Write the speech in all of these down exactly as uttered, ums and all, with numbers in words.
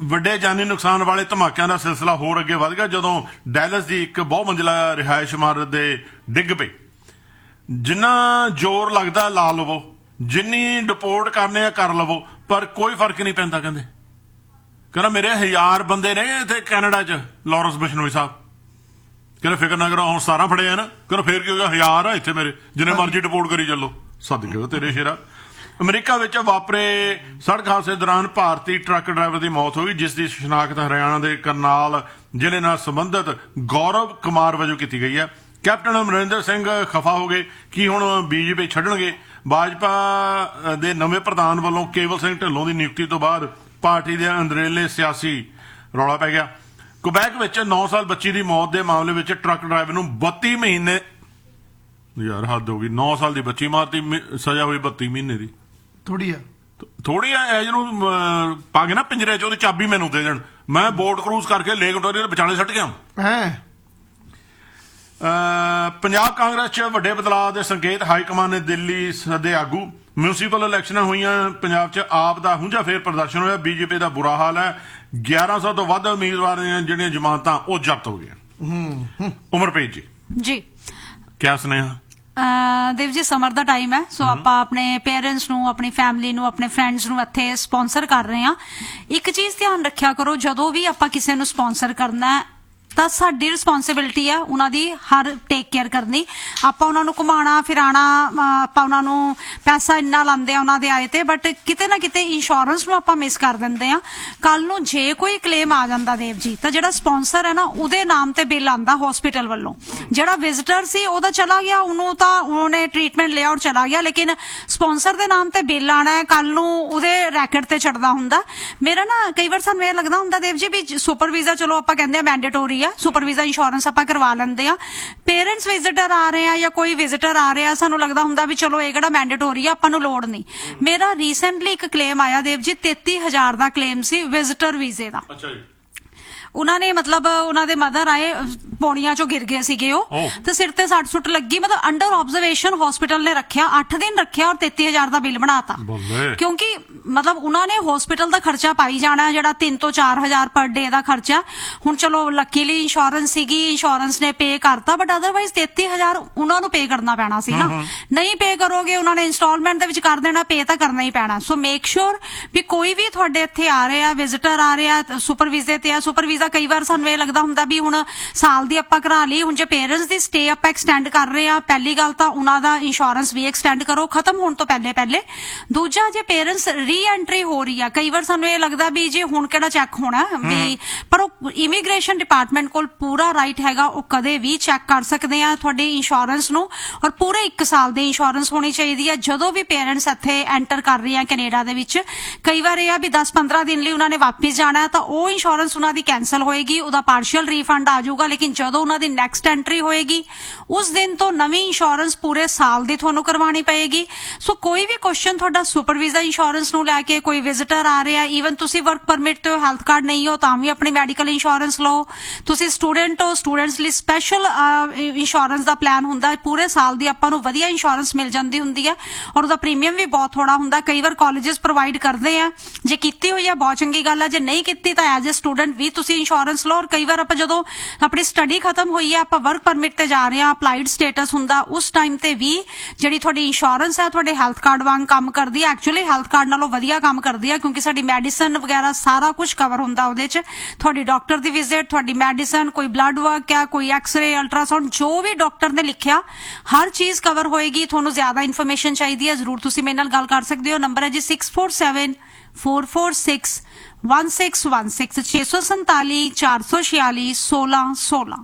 ਵੱਡੇ ਜਾਨੀ ਨੁਕਸਾਨ ਵਾਲੇ ਧਮਾਕਿਆਂ ਦਾ ਸਿਲਸਿਲਾ ਹੋਰ ਅੱਗੇ ਵਧ ਗਿਆ ਜਦੋਂ ਡੈਲਸ ਦੀ ਇੱਕ ਬਹੁ ਮੰਜ਼ਿਲਾ ਰਿਹਾਇਸ਼ ਇਮਾਰਤ ਦੇ ਡਿੱਗ ਪਈ। ਜਿੰਨਾ ਜ਼ੋਰ ਲੱਗਦਾ ਲਾ ਲਵੋ, ਜਿੰਨੀ ਡਿਪੋਰਟ ਕਰਨੇ ਆ ਕਰ ਲਵੋ, ਪਰ ਕੋਈ ਫਰਕ ਨਹੀਂ ਪੈਂਦਾ। ਕਹਿੰਦੇ ਕਹਿੰਦਾ ਮੇਰੇ ਹਜ਼ਾਰ ਬੰਦੇ ਨੇ ਇੱਥੇ ਕੈਨੇਡਾ 'ਚ ਲਾਰੈਂਸ ਬਿਸ਼ਨੋਈ ਸਾਹਿਬ। ਕਹਿੰਦੇ ਫਿਕਰ ਨਾ ਕਰੋ, ਹੁਣ ਸਤਾਰਾਂ ਫੜੇ ਆ ਨਾ। ਕਹਿੰਦਾ ਫੇਰ ਕੀ ਹੋ ਗਿਆ, ਹਜ਼ਾਰ ਆ ਇੱਥੇ ਮੇਰੇ, ਜਿੰਨੇ ਮਰਜ਼ੀ ਡਿਪੋਰਟ ਕਰੀ ਚੱਲੋ। ਸਦਕੇ ਤੇਰੇ ਸ਼ੇਰਾ। ਅਮਰੀਕਾ ਵਿੱਚ ਵਾਪਰੇ ਸੜਕ ਹਾਦਸੇ ਦੌਰਾਨ ਭਾਰਤੀ ਟਰੱਕ ਡਰਾਈਵਰ ਦੀ ਮੌਤ ਹੋ ਗਈ, ਜਿਸ ਦੀ ਸ਼ਨਾਖਤ ਹਰਿਆਣਾ ਦੇ ਕਰਨਾਲ ਜ਼ਿਲ੍ਹੇ ਨਾਲ ਸੰਬੰਧਿਤ ਗੌਰਵ ਕੁਮਾਰ ਵਜੋਂ ਕੀਤੀ ਗਈ ਹੈ। ਕੈਪਟਨ ਅਮਰਿੰਦਰ ਸਿੰਘ ਖਫਾ ਹੋ ਗਏ ਕਿ ਹੁਣ ਬੀਜੇਪੀ ਛੱਡਣਗੇ। ਭਾਜਪਾ ਦੇ ਨਵੇਂ ਪ੍ਰਧਾਨ ਵੱਲੋਂ ਕੇਵਲ ਸਿੰਘ ਢਿੱਲੋਂ ਦੀ ਨਿਯੁਕਤੀ ਤੋਂ ਬਾਅਦ ਪਾਰਟੀ ਦੇ ਅੰਦਰਲੇ ਸਿਆਸੀ ਰੌਲਾ ਪੈ ਗਿਆ। ਕੁਬੈਕ ਵਿੱਚ ਨੌ ਸਾਲ ਬੱਚੀ ਦੀ ਮੌਤ ਦੇ ਮਾਮਲੇ ਵਿੱਚ ਟਰੱਕ ਡਰਾਈਵਰ ਨੂੰ ਬੱਤੀ ਮਹੀਨੇ, ਯਾਰ ਹੱਦ ਹੋ ਗਈ, ਨੌ ਸਾਲ ਦੀ ਬੱਚੀ ਮਾਰਤੀ, ਸਜ਼ਾ ਹੋਈ ਬੱਤੀ ਮਹੀਨੇ ਦੀ। ਥੋੜੀ ਆ ਥੋੜੀ ਆ ਐਜ ਨੂੰ ਪਾ ਕੇ ਨਾ ਪਿੰਜਰੇ 'ਚ ਉਹਦੀ ਚਾਬੀ ਮੈਨੂੰ ਦੇ ਦੇਣ, ਮੈਂ ਬੋਟ ਕਰੂਜ਼ ਕਰਕੇ ਲੇਕ ਵਿਕਟੋਰੀਆ ਦੇ ਵਿਚਾਲੇ ਸੁੱਟ ਗਿਆ। ਪੰਜਾਬ ਕਾਂਗਰਸ 'ਚ ਵੱਡੇ ਬਦਲਾਅ ਦੇ ਸੰਕੇਤ, ਹਾਈਕਮਾਨ ਨੇ ਦਿੱਲੀ ਸੱਦੇ ਆਗੂ। ਮਿਊਨਿਸਪਲ ਇਲੈਕਸ਼ਨਾਂ ਹੋਈਆਂ ਪੰਜਾਬ 'ਚ, ਆਪ ਦਾ ਹੁੰਝਾ ਫੇਰ ਪ੍ਰਦਰਸ਼ਨ ਹੋਇਆ। ਬੀਜੇਪੀ ਦਾ ਬੁਰਾ ਹਾਲ ਹੈ, ਗਿਆਰਾਂ ਸੌ ਤੋਂ ਵੱਧ ਉਮੀਦਵਾਰ ਦੀਆਂ ਜਿਹੜੀਆਂ ਜ਼ਮਾਨਤਾਂ ਉਹ ਜ਼ਬਤ ਹੋ ਗਈਆਂ। ਉਮਰਪ੍ਰੀਤ ਜੀ ਜੀ ਕਿਆ ਸੁਨੇਹਾ? ਦੇਵ ਜੀ ਸਮਰ ਦਾ ਟਾਈਮ ਹੈ, ਸੋ ਆਪਾਂ ਆਪਣੇ ਪੇਰੈਂਟਸ ਨੂੰ, ਆਪਣੀ ਫੈਮਿਲੀ ਨੂੰ, ਆਪਣੇ ਫਰੈਂਡਸ ਨੂੰ ਇੱਥੇ ਸਪਾਂਸਰ ਕਰ ਰਹੇ ਹਾਂ। ਇੱਕ ਚੀਜ਼ ਧਿਆਨ ਰੱਖਿਆ ਕਰੋ, ਜਦੋਂ ਵੀ ਆਪਾਂ ਕਿਸੇ ਨੂੰ ਸਪਾਂਸਰ ਕਰਨਾ ਤਾਂ ਸਾਡੀ ਰਿਸਪੌਂਸਿਬਿਲਿਟੀ ਆ ਉਹਨਾਂ ਦੀ ਹਰ ਟੇਕ ਕੇਅਰ ਕਰਨੀ। ਆਪਾਂ ਉਹਨਾਂ ਨੂੰ ਘੁਮਾਉਣਾ ਫਿਰਾਣਾ, ਆਪਾਂ ਉਹਨਾਂ ਨੂੰ ਪੈਸਾ ਇੰਨਾ ਲਾਉਂਦੇ ਆ ਉਹਨਾਂ ਦੇ ਆਏ ਤੇ, ਬਟ ਕਿਤੇ ਨਾ ਕਿਤੇ ਇੰਸ਼ੋਰੈਂਸ ਨੂੰ ਆਪਾਂ ਮਿਸ ਕਰ ਦਿੰਦੇ ਆ। ਕੱਲ ਨੂੰ ਜੇ ਕੋਈ ਕਲੇਮ ਆ ਜਾਂਦਾ ਦੇਵ ਜੀ, ਤਾਂ ਜਿਹੜਾ ਸਪਾਂਸਰ ਹੈ ਨਾ ਉਹਦੇ ਨਾਮ ਤੇ ਬਿੱਲ ਆਂਦਾ ਹਸਪੀਟਲ ਵੱਲੋਂ। ਜਿਹੜਾ ਵਿਜ਼ਿਟਰ ਸੀ ਉਹਦਾ ਚਲਾ ਗਿਆ, ਉਹਨੂੰ ਤਾਂ ਉਹਨੇ ਟ੍ਰੀਟਮੈਂਟ ਲਿਆ ਔਰ ਚਲਾ ਗਿਆ, ਲੇਕਿਨ ਸਪਾਂਸਰ ਦੇ ਨਾਮ ਤੇ ਬਿੱਲ ਆਣਾ ਹੈ, ਕੱਲ ਨੂੰ ਉਹਦੇ ਰੈਕਟ ਤੇ ਚੜਦਾ ਹੁੰਦਾ। ਮੇਰਾ ਨਾ ਕਈ ਵਾਰ ਸਾਨੂੰ ਇਹ ਲੱਗਦਾ ਹੁੰਦਾ ਦੇਵ ਜੀ ਵੀ ਸੁਪਰ ਵੀਜ਼ਾ ਚਲੋ ਆਪਾਂ ਕਹਿੰਦੇ ਆ ਮੈਂਡੇਟੋਰੀ, ਸੁਪਰ ਵੀਜ਼ਾ ਇੰਸ਼ੋਰੈਂਸ ਆਪਾਂ ਕਰਵਾ ਲੈਂਦੇ ਆ। ਪੇਰੈਂਟਸ ਵਿਜ਼ਿਟਰ ਆ ਰਹੇ ਆ ਜਾਂ ਕੋਈ ਵਿਜ਼ਿਟਰ ਆ ਰਿਹਾ, ਸਾਨੂੰ ਲੱਗਦਾ ਹੁੰਦਾ ਵੀ ਚਲੋ ਇਹ ਕਿਹੜਾ ਮੈਂਡੇਟੋਰੀ ਆ, ਆਪਾਂ ਨੂੰ ਲੋੜ ਨਹੀਂ। ਮੇਰਾ ਰੀਸੈਂਟਲੀ ਇੱਕ ਕਲੇਮ ਆਇਆ ਦੇਵ ਜੀ, ਤੇਤੀ ਹਜ਼ਾਰ ਦਾ ਕਲੇਮ ਸੀ ਵਿਜ਼ਿਟਰ ਵੀਜ਼ੇ ਦਾ। ਅੱਛਾ ਜੀ। ਉਹਨਾਂ ਨੇ ਮਤਲਬ ਉਹਨਾਂ ਦੇ ਮਦਰ ਆਏ, ਪੌੜੀਆਂ ਚੋਂ ਗਿਰ ਗਏ ਸੀਗੇ ਉਹ, ਤੇ ਸਿਰ ਤੇ ਸੱਟ ਸੁੱਟ ਲੱਗੀ, ਮਤਲਬ ਅੰਡਰ ਆਬਜ਼ਰਵੇਸ਼ਨ ਹਸਪੀਟਲ ਨੇ ਰੱਖਿਆ, ਅੱਠ ਦਿਨ ਰੱਖਿਆ ਔਰ ਤੇਤੀ ਹਜ਼ਾਰ ਦਾ ਬਿੱਲ ਬਣਾਤਾ। ਕਿਉਂਕਿ ਮਤਲਬ ਉਹਨਾਂ ਨੇ ਹਸਪੀਟਲ ਦਾ ਖਰਚਾ ਪਾਈ ਜਾਣਾ, ਜਿਹੜਾ ਤਿੰਨ ਤੋਂ ਚਾਰ ਹਜ਼ਾਰ ਪਰ ਡੇ ਦਾ ਖਰਚਾ। ਹੁਣ ਚਲੋ ਲੱਕੀਲੀ ਇੰਸ਼ੋਰੈਂਸ ਸੀਗੀ, ਇੰਸ਼ੋਰੈਂਸ ਨੇ ਪੇ ਕਰਤਾ, ਬਟ ਅਦਰਵਾਈਜ਼ ਤੇਤੀ ਹਜ਼ਾਰ ਉਹਨਾਂ ਨੂੰ ਪੇ ਕਰਨਾ ਪੈਣਾ ਸੀ ਨਾ। ਨਹੀਂ ਪੇ ਕਰੋਗੇ, ਉਹਨਾਂ ਨੇ ਇੰਸਟਾਲਮੈਂਟ ਦੇ ਵਿੱਚ ਕਰ ਦੇਣਾ, ਪੇ ਤਾਂ ਕਰਨਾ ਹੀ ਪੈਣਾ। ਸੋ ਮੇਕ ਸ਼ੋਰ ਵੀ ਕੋਈ ਵੀ ਤੁਹਾਡੇ ਇੱਥੇ ਆ ਰਿਹਾ, ਵਿਜ਼ਿਟਰ ਆ ਰਿਹਾ, ਸੁਪਰ ਵੀਜ਼ੇ ਤੇ ਆ। ਸੁਪਰ ਵੀਜ਼ਾ ਕਈ ਵਾਰ ਸਾਨੂੰ ਇਹ ਲੱਗਦਾ ਹੁੰਦਾ ਵੀ ਹੁਣ ਸਾਲ ਦੀ ਆਪਾਂ ਕਰਾ ਲਈ, ਹੁਣ ਜੇ ਪੇਰੈਂਟਸ ਦੀ ਸਟੇ ਆਪਾਂ ਐਕਸਟੈਂਡ ਕਰ ਰਹੇ ਆ, ਪਹਿਲੀ ਗੱਲ ਤਾਂ ਉਹਨਾਂ ਦਾ ਇੰਸ਼ੋਰੈਂਸ ਵੀ ਐਕਸਟੈਂਡ ਕਰੋ ਖਤਮ ਹੋਣ ਤੋਂ ਪਹਿਲੇ ਪਹਿਲੇ। ਦੂਜਾ, ਜੇ ਪੇਰੈਂਟਸ ਰੀ ਐਂਟਰੀ ਹੋ ਰਹੀ ਆ, ਕਈ ਵਾਰ ਸਾਨੂੰ ਇਹ ਲੱਗਦਾ ਵੀ ਜੇ ਹੁਣ ਕਿਹੜਾ ਚੈੱਕ ਹੋਣਾ ਵੀ, ਪਰ ਉਹ ਇਮੀਗ੍ਰੇਸ਼ਨ ਡਿਪਾਰਟਮੈਂਟ ਕੋਲ ਪੂਰਾ ਰਾਈਟ ਹੈਗਾ, ਉਹ ਕਦੇ ਵੀ ਚੈੱਕ ਕਰ ਸਕਦੇ ਆ ਤੁਹਾਡੀ ਇੰਸ਼ੋਰੈਂਸ ਨੂੰ, ਔਰ ਪੂਰੇ ਇੱਕ ਸਾਲ ਦੀ ਇੰਸ਼ੋਰੈਂਸ ਹੋਣੀ ਚਾਹੀਦੀ ਹੈ ਜਦੋਂ ਵੀ ਪੇਰੈਂਟਸ ਇੱਥੇ ਐਂਟਰ ਕਰ ਰਹੇ ਆ ਕੈਨੇਡਾ ਦੇ ਵਿੱਚ। ਕਈ ਵਾਰ ਇਹ ਆ ਵੀ ਦਸ ਪੰਦਰਾਂ ਦਿਨ ਲਈ ਉਹਨਾਂ ਨੇ ਵਾਪਿਸ ਜਾਣਾ, ਤਾਂ ਉਹ ਇੰਸ਼ੋਰੈਂਸ ਉਹਨਾਂ ਦੀ ਕੈਂਸਲ ਹੋਏਗੀ, ਉਹਦਾ ਪਾਰਸ਼ੀਅਲ ਰੀਫੰਡ ਆ ਜਾਊਗਾ। ਲੇਕਿਨ ਜਦੋਂ ਉਹਨਾਂ ਦੀ ਨੈਕਸਟ ਐਂਟਰੀ ਹੋਏਗੀ, ਉਸ ਦਿਨ ਤੋਂ ਨਵੀਂ ਇੰਸ਼ੋਰੈਂਸ ਪੂਰੇ ਸਾਲ ਦੀ ਤੁਹਾਨੂੰ ਕਰਵਾਉਣੀ ਪਏਗੀ। ਸੋ ਕੋਈ ਵੀ ਕੁਐਸਚਨ ਤੁਹਾਡਾ ਸੁਪਰ ਵੀਜ਼ਾ ਇੰਸ਼ੋਰੈਂਸ ਨੂੰ ਲੈ ਕੇ, ਕੋਈ ਵਿਜ਼ਿਟਰ ਆ ਰਿਹਾ, ਈਵਨ ਤੁਸੀਂ ਵਰਕ ਪਰਮਿਟ ਤੇ ਹੋ, ਹੈਲਥ ਕਾਰਡ ਨਹੀਂ ਹੋ, ਤਾਂ ਵੀ ਆਪਣੀ ਮੈਡੀਕਲ ਇੰਸ਼ੋਰੈਂਸ ਲਓ। ਤੁਸੀਂ ਸਟੂਡੈਂਟ ਹੋ, ਸਟੂਡੈਂਟਸ ਲਈ ਸਪੈਸ਼ਲ ਇੰਸ਼ੋਰੈਂਸ ਦਾ ਪਲਾਨ ਹੁੰਦਾ, ਪੂਰੇ ਸਾਲ ਦੀ ਆਪਾਂ ਨੂੰ ਵਧੀਆ ਇੰਸ਼ੋਰੈਂਸ ਮਿਲ ਜਾਂਦੀ ਹੁੰਦੀ ਹੈ, ਔਰ ਉਹਦਾ ਪ੍ਰੀਮੀਅਮ ਵੀ ਬਹੁਤ ਥੋੜਾ ਹੁੰਦਾ। ਕਈ ਵਾਰ ਕਾਲਜਸ ਪ੍ਰੋਵਾਈਡ ਕਰਦੇ ਆ, ਜੇ ਕੀਤੀ ਹੋਈ ਆ ਬਹੁਤ ਚੰਗੀ ਗੱਲ ਆ, ਜੇ ਨਹੀਂ ਕੀਤੀ ਤਾਂ ਐਜ਼ ਏ ਸਟੂਡੈਂਟ ਵੀ ਤੁਸੀਂ ਇੰਸ਼ੋਰੈਂਸ ਲਓ। ਔਰ ਕਈ ਵਾਰ ਆਪਾਂ ਜਦੋਂ ਆਪਣੀ ਸਟੱਡੀ ਖਤਮ ਹੋਈ ਹੈ, ਆਪਾਂ ਵਰਕ ਪਰਮਿਟ ਤੇ ਜਾ ਰਹੇ ਹਾਂ, ਅਪਲਾਈਡ ਸਟੇਟਸ ਹੁੰਦਾ, ਉਸ ਟਾਈਮ ਤੇ ਵੀ ਜਿਹੜੀ ਤੁਹਾਡੀ ਇੰਸ਼ੋਰੈਂਸ ਹੈ ਤੁਹਾਡੇ ਹੈਲਥ ਕਾਰਡ ਵਾਂਗ ਕੰਮ ਕਰਦੀ ਹੈ। ਐਕਚੁਅਲੀ ਹੈਲਥ ਕਾਰਡ ਨਾਲੋਂ ਵਧੀਆ ਕੰਮ ਕਰਦੀ ਹੈ, ਕਿਉਂਕਿ ਸਾਡੀ ਮੈਡੀਸਨ ਵਗੈਰਾ ਸਾਰਾ ਕੁਝ ਕਵਰ ਹੁੰਦਾ ਉਹਦੇ ਚ। ਤੁਹਾਡੀ ਡਾਕਟਰ ਦੀ ਵਿਜ਼ਿਟ, ਤੁਹਾਡੀ ਮੈਡੀਸਨ, ਕੋਈ ਬਲੱਡ ਵਰਕ ਹੈ, ਕੋਈ ਐਕਸਰੇ, ਅਲਟਰਾਸਾਊਂਡ, ਜੋ ਵੀ ਡਾਕਟਰ ਨੇ ਲਿਖਿਆ ਹਰ ਚੀਜ਼ ਕਵਰ ਹੋਏਗੀ। ਤੁਹਾਨੂੰ ਜ਼ਿਆਦਾ ਇਨਫੋਰਮੇਸ਼ਨ ਚਾਹੀਦੀ ਹੈ, ਜ਼ਰੂਰ ਤੁਸੀਂ ਮੇਰੇ ਨਾਲ ਗੱਲ ਕਰ ਸਕਦੇ ਹੋ। ਨੰਬਰ ਹੈ G six four seven four four six one six one six छे सौ संताली चार सौ छियाली सोलह सोलह।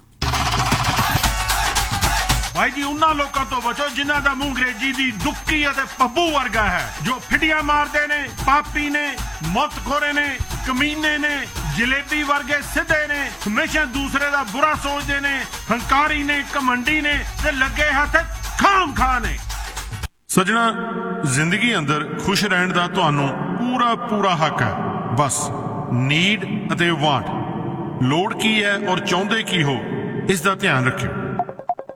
भाई जी उन्होंने लोगों तो बचो जिन्हों का मुंह अंग्रेजी की दुक्की पब्बू वर्गा है, जो फिटिया मारते ने, पापी ने, मुतखोरे ने, कमीने ने, जलेबी वर्गे सिद्धे ने, हमेशा दूसरे का बुरा सोचते ने, हंकारी ने, घमंडी ने, ते लगे हाथ खाम खा ने। सजना जिंदगी अंदर खुश रहने का तुहानू पूरा पूरा हक है, बस नीड ਅਤੇ ਵਾਂਟ, ਲੋੜ ਕੀ ਹੈ ਔਰ ਚਾਹੁੰਦੇ ਕੀ ਹੋ, ਇਸ ਦਾ ਧਿਆਨ ਰੱਖਿਓ।